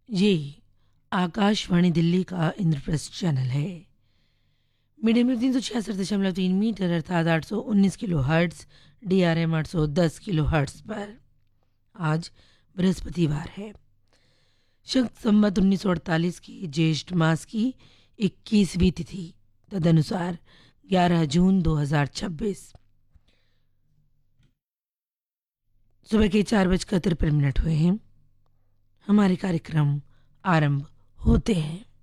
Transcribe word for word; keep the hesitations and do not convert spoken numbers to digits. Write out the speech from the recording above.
ये आकाशवाणी दिल्ली का इंद्रप्रस्थ चैनल है। मीडियम वेव तीन सौ छियासठ दशमलव तीन मीटर अर्थात आठ सौ उन्नीस kilo hertz, D R M आठ सौ दस किलो हर्ट्स पर आज बृहस्पतिवार है। शक संवत उन्नीस सौ अड़तालीस की ज्येष्ठ मास की इक्कीसवीं तिथि तदनुसार ग्यारह जून दो हजार छब्बीस सुबह के चार बजकर तिरपन मिनट हुए हैं। हमारे कार्यक्रम आरंभ होते हैं।